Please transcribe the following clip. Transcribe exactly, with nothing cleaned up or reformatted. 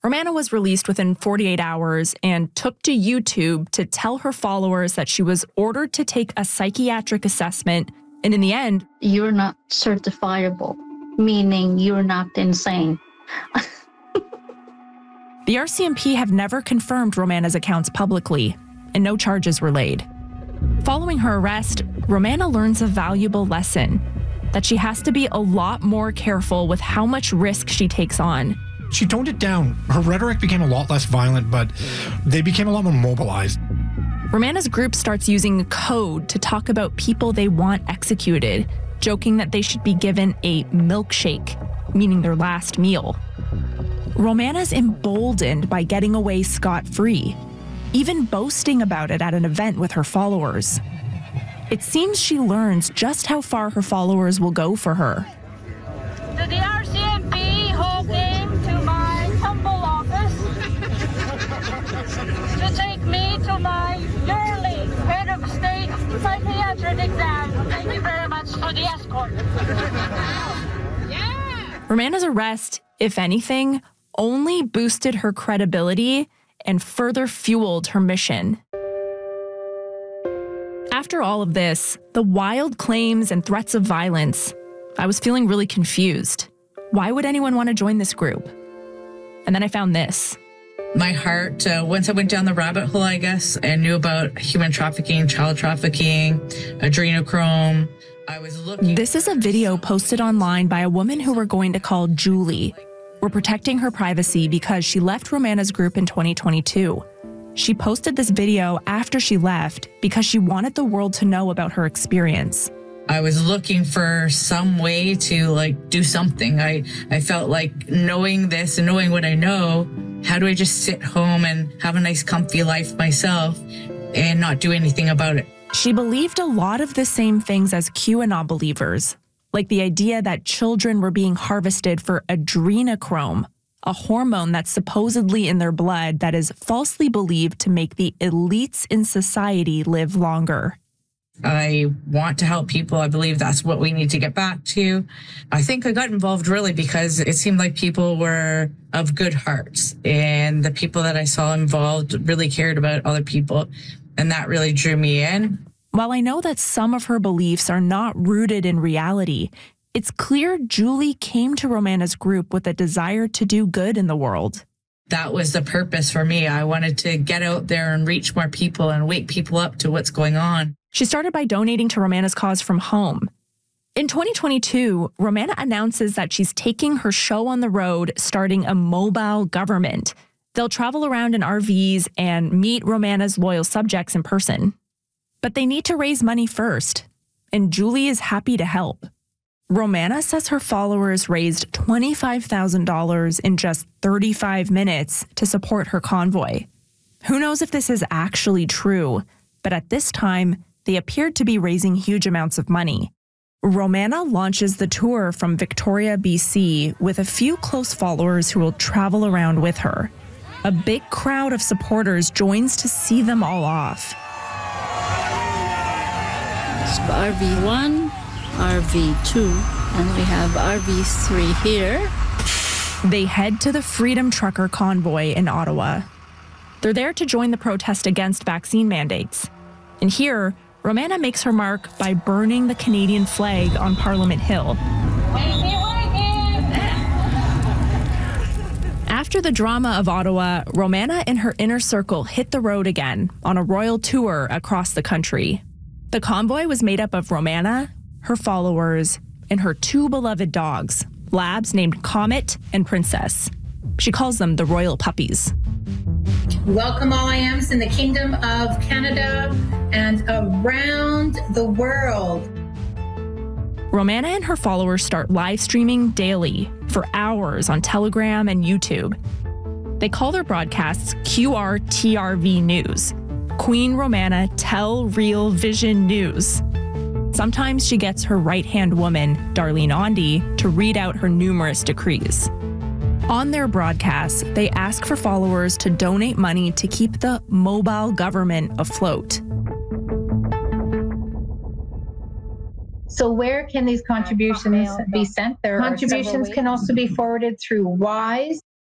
Romana was released within forty-eight hours and took to YouTube to tell her followers that she was ordered to take a psychiatric assessment, and in the end, you're not certifiable, meaning you're not insane. The R C M P have never confirmed Romana's accounts publicly, and no charges were laid. Following her arrest, Romana learns a valuable lesson, that she has to be a lot more careful with how much risk she takes on. She toned it down. Her rhetoric became a lot less violent, but they became a lot more mobilized. Romana's group starts using code to talk about people they want executed, joking that they should be given a milkshake, meaning their last meal. Romana's emboldened by getting away scot-free, even boasting about it at an event with her followers. It seems she learns just how far her followers will go for her. To the R C M P who came to my humble office to take me to my yearly head of state psychiatric exam. Thank you very much for the escort. Yeah. Romana's arrest, if anything, only boosted her credibility and further fueled her mission. After all of this, the wild claims and threats of violence, I was feeling really confused. Why would anyone want to join this group? And then I found this. My heart, uh, once I went down the rabbit hole, I guess, and knew about human trafficking, child trafficking, adrenochrome, I was looking... This is a video posted online by a woman who we're going to call Julie. We're protecting her privacy because she left Romana's group in twenty twenty-two. She posted this video after she left because she wanted the world to know about her experience. I was looking for some way to like do something. I, I felt like knowing this and knowing what I know, how do I just sit home and have a nice comfy life myself and not do anything about it? She believed a lot of the same things as QAnon believers, like the idea that children were being harvested for adrenochrome, a hormone that's supposedly in their blood that is falsely believed to make the elites in society live longer. I want to help people. I believe that's what we need to get back to. I think I got involved really because it seemed like people were of good hearts, and the people that I saw involved really cared about other people, and that really drew me in. While I know that some of her beliefs are not rooted in reality, it's clear Julie came to Romana's group with a desire to do good in the world. That was the purpose for me. I wanted to get out there and reach more people and wake people up to what's going on. She started by donating to Romana's cause from home. In twenty twenty-two, Romana announces that she's taking her show on the road, starting a mobile government. They'll travel around in R Vs and meet Romana's loyal subjects in person. But they need to raise money first, and Julie is happy to help. Romana says her followers raised twenty-five thousand dollars in just thirty-five minutes to support her convoy. Who knows if this is actually true, but at this time, they appeared to be raising huge amounts of money. Romana launches the tour from Victoria, B C, with a few close followers who will travel around with her. A big crowd of supporters joins to see them all off. R V one, R V two, and we have R V three here. They head to the Freedom Trucker Convoy in Ottawa. They're there to join the protest against vaccine mandates. And here, Romana makes her mark by burning the Canadian flag on Parliament Hill. After the drama of Ottawa, Romana and her inner circle hit the road again on a royal tour across the country. The convoy was made up of Romana, her followers, and her two beloved dogs, labs named Comet and Princess. She calls them the royal puppies. Welcome all I ams in the Kingdom of Canada and around the world. Romana and her followers start live streaming daily for hours on Telegram and YouTube. They call their broadcasts Q R T R V News, Queen Romana Tell Real Vision News. Sometimes she gets her right-hand woman, Darlene Ondi, to read out her numerous decrees. On their broadcasts, they ask for followers to donate money to keep the mobile government afloat. So where can these contributions be sent? Their contributions can also be forwarded through Wise.